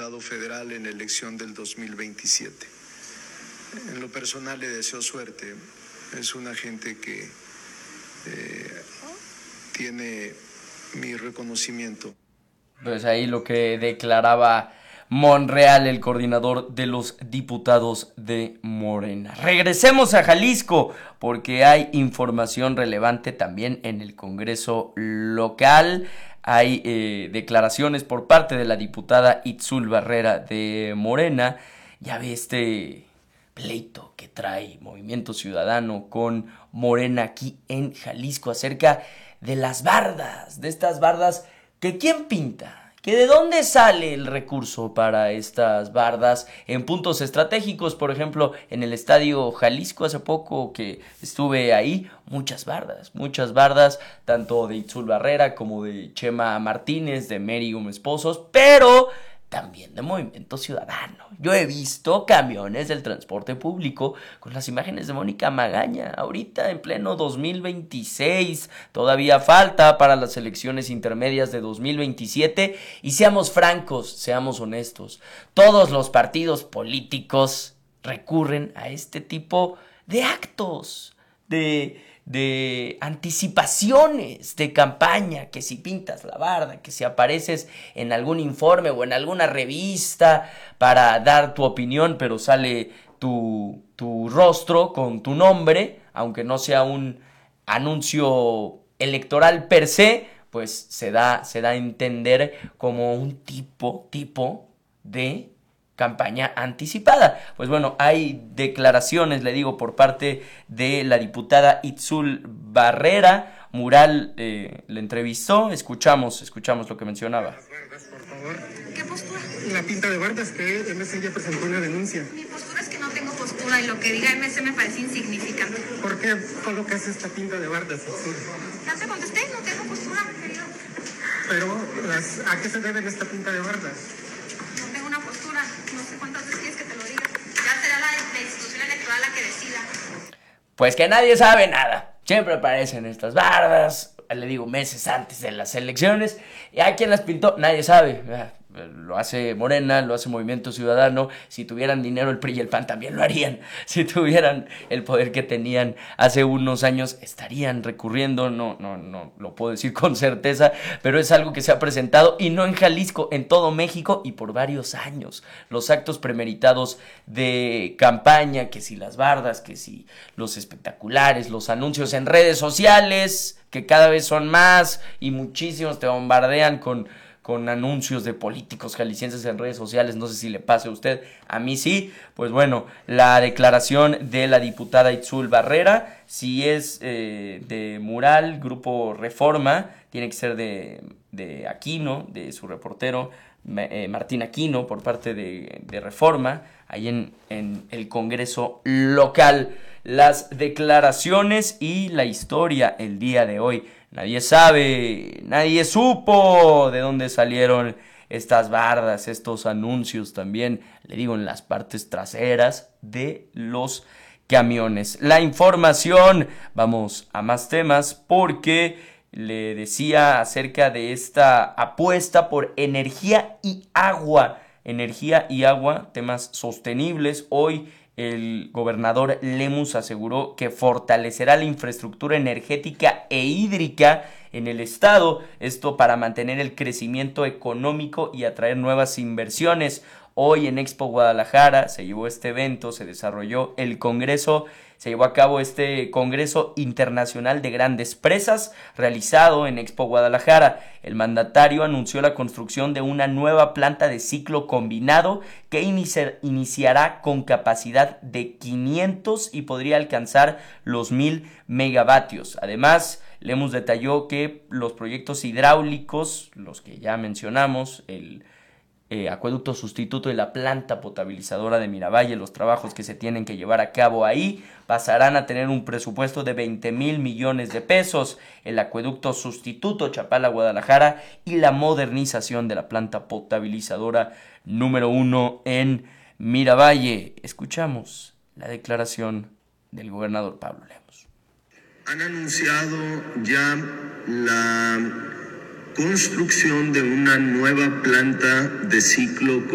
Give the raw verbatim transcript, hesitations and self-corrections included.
diputado federal en la elección del dos mil veintisiete. En lo personal le deseo suerte. Es una gente que eh, tiene mi reconocimiento. Pues ahí lo que declaraba Monreal, el coordinador de los diputados de Morena. Regresemos a Jalisco, porque hay información relevante también en el Congreso local. Hay eh, declaraciones por parte de la diputada Itzul Barrera de Morena. Ya ve este pleito que trae Movimiento Ciudadano con Morena aquí en Jalisco acerca de las bardas, de estas bardas que ¿quién pinta? ¿Que de dónde sale el recurso para estas bardas en puntos estratégicos? Por ejemplo, en el Estadio Jalisco hace poco que estuve ahí, muchas bardas, muchas bardas, tanto de Itzul Barrera como de Chema Martínez, de Mary Gómez Pozos, pero también de Movimiento Ciudadano. Yo he visto camiones del transporte público con las imágenes de Mónica Magaña, ahorita en pleno dos mil veintiséis. Todavía falta para las elecciones intermedias de dos mil veintisiete. Y seamos francos, seamos honestos, todos los partidos políticos recurren a este tipo de actos, de... de anticipaciones de campaña, que si pintas la barda, que si apareces en algún informe o en alguna revista para dar tu opinión, pero sale tu, tu rostro con tu nombre, aunque no sea un anuncio electoral per se, pues se da, se da a entender como un tipo, tipo de campaña anticipada. Pues bueno, hay declaraciones, le digo, por parte de la diputada Itzul Barrera. Mural eh, le entrevistó, escuchamos, escuchamos lo que mencionaba. Las bardas, por favor. ¿Qué postura? La pinta de bardas, que M C ya presentó una denuncia. Mi postura es que no tengo postura y lo que diga M C me parece insignificante. ¿Por qué colocas esta pinta de bardas, Itzul? Ya te contesté, no tengo postura, querido. Pero, las, ¿a qué se debe esta pinta de bardas? No tengo una postura, no sé cuántas veces quieres que te lo diga. Ya será la, la institución electoral la que decida. Pues que nadie sabe nada. Siempre aparecen estas bardas, le digo, meses antes de las elecciones. ¿Y a quién las pintó? Nadie sabe. Lo hace Morena, lo hace Movimiento Ciudadano. Si tuvieran dinero el P R I y el P A N también lo harían. Si tuvieran el poder que tenían hace unos años, estarían recurriendo. No, no, no lo puedo decir con certeza, pero es algo que se ha presentado, y no en Jalisco, en todo México y por varios años. Los actos premeditados de campaña, que si las bardas, que si los espectaculares, los anuncios en redes sociales, que cada vez son más y muchísimos te bombardean con... con anuncios de políticos jaliscienses en redes sociales. No sé si le pase a usted, a mí sí. Pues bueno, la declaración de la diputada Itzul Barrera, si es eh, de Mural, Grupo Reforma, tiene que ser de, de Aquino, de su reportero eh, Martín Aquino, por parte de, de Reforma, ahí en, en el Congreso local. Las declaraciones y la historia el día de hoy. Nadie sabe, nadie supo de dónde salieron estas bardas, estos anuncios también, le digo, en las partes traseras de los camiones. La información, vamos a más temas, porque le decía acerca de esta apuesta por energía y agua, energía y agua, temas sostenibles. Hoy el gobernador Lemus aseguró que fortalecerá la infraestructura energética e hídrica en el estado, esto para mantener el crecimiento económico y atraer nuevas inversiones. Hoy en Expo Guadalajara se llevó este evento, se desarrolló el Congreso, se llevó a cabo este Congreso Internacional de Grandes Presas realizado en Expo Guadalajara. El mandatario anunció la construcción de una nueva planta de ciclo combinado que inici- iniciará con capacidad de quinientos y podría alcanzar los mil megavatios. Además, Lemus detalló que los proyectos hidráulicos, los que ya mencionamos, el Eh, acueducto sustituto y la planta potabilizadora de Miravalle, los trabajos que se tienen que llevar a cabo ahí pasarán a tener un presupuesto de veinte mil millones de pesos. El acueducto sustituto Chapala-Guadalajara y la modernización de la planta potabilizadora número uno en Miravalle. Escuchamos la declaración del gobernador Pablo Lemus. Han anunciado ya la construcción de una nueva planta de ciclo